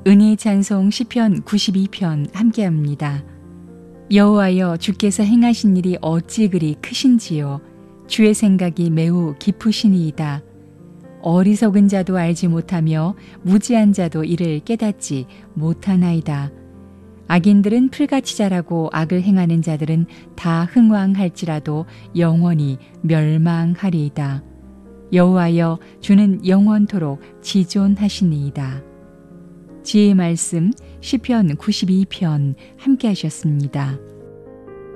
은혜의 찬송 시편 92편 함께합니다. 여호와여, 주께서 행하신 일이 어찌 그리 크신지요. 주의 생각이 매우 깊으시니이다. 어리석은 자도 알지 못하며 무지한 자도 이를 깨닫지 못하나이다. 악인들은 풀같이 자라고 악을 행하는 자들은 다 흥왕할지라도 영원히 멸망하리이다. 여호와여, 주는 영원토록 지존하시니이다. 지혜의 말씀 시편 92편 함께 하셨습니다.